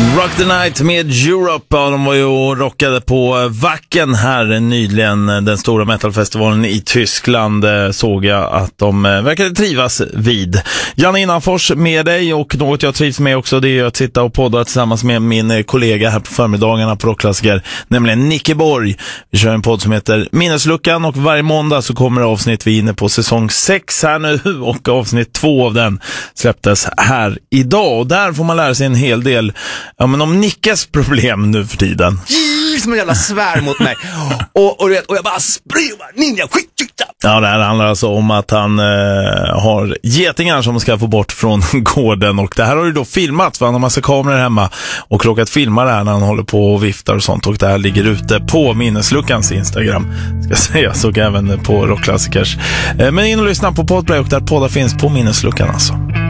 Rock the Night med Europe. De var ju och rockade på Wacken här nyligen, den stora metalfestivalen i Tyskland. Såg jag att de verkade trivas vid. Janne Innanfors med dig, och något jag trivs med också, det är att sitta och podda tillsammans med min kollega här på förmiddagarna på Rockklassiker, nämligen Nicke Borg. Vi kör en podd som heter Minnesluckan, och varje måndag så kommer avsnitt, vi är inne på säsong 6 här nu, och avsnitt 2 av den släpptes här idag. Och där får man lära sig en hel del om Nickes problem nu för tiden. Som en jävla svär mot mig. Och jag bara springer ninja skit. Ja, det här handlar alltså om att han har getingar som ska få bort från gården, och det här har ju då filmats, för han har massa kameror hemma och råkat filma det här när han håller på och viftar och sånt, och det här ligger ute på Minnesluckans Instagram, ska sägas, och även på Rockklassikers. Men in och lyssna på Podplay, och där poddar finns på Minnesluckan alltså.